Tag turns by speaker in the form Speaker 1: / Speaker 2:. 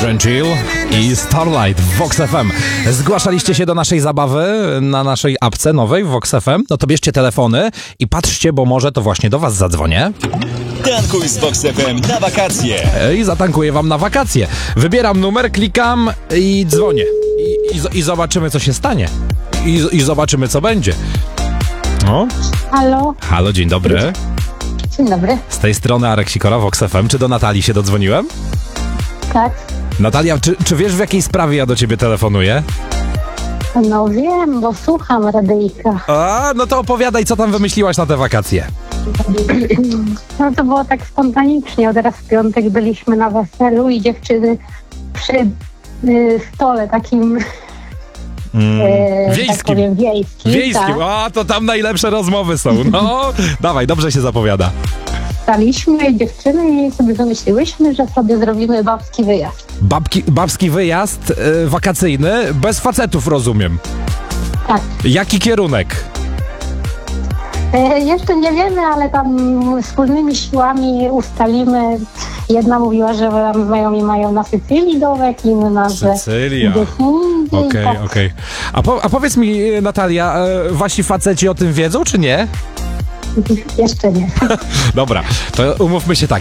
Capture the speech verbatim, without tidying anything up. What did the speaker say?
Speaker 1: Drenchill i Starlight w Vox F M. Zgłaszaliście się do naszej zabawy na naszej apce nowej w Vox F M? No to bierzcie telefony i patrzcie, bo może to właśnie do was zadzwonię.
Speaker 2: Tankuj z Vox F M na wakacje.
Speaker 1: I zatankuję wam na wakacje. Wybieram numer, klikam i dzwonię. I, i, i zobaczymy, co się stanie. I, I zobaczymy, co będzie. No.
Speaker 3: Halo,
Speaker 1: Halo, dzień dobry.
Speaker 3: dzień dobry.
Speaker 1: Z tej strony Arek Sikora, Vox F M. Czy do Natalii się dodzwoniłem?
Speaker 3: Tak,
Speaker 1: Natalia, czy, czy wiesz, w jakiej sprawie ja do ciebie telefonuję?
Speaker 3: no wiem, bo słucham radyjka.
Speaker 1: A, no to opowiadaj, co tam wymyśliłaś na te wakacje.
Speaker 3: No to było tak spontanicznie, od razu w piątek byliśmy na weselu i dziewczyny przy y, stole takim,
Speaker 1: Mm,
Speaker 3: y, tak
Speaker 1: wiejskim.
Speaker 3: powiem, wiejskim.
Speaker 1: Wiejskim,
Speaker 3: Tak,
Speaker 1: a to tam najlepsze rozmowy są. No, dawaj, dobrze się zapowiada.
Speaker 3: staliśmy dziewczyny i sobie wymyśliłyśmy, że sobie zrobimy babski wyjazd.
Speaker 1: Babki, babski wyjazd y, wakacyjny, bez facetów, rozumiem.
Speaker 3: Tak,
Speaker 1: Jaki kierunek?
Speaker 3: y, jeszcze nie wiemy, ale tam wspólnymi siłami ustalimy. Jedna mówiła, że znajomi mają na Sycylii dołek, inna, że
Speaker 1: Sycylia.
Speaker 3: gdzieś indziej.
Speaker 1: Okej,
Speaker 3: tak.
Speaker 1: okej. A, po, a powiedz mi, Natalia, e, wasi faceci o tym wiedzą, czy nie?
Speaker 3: Jeszcze nie.
Speaker 1: Dobra, to umówmy się tak.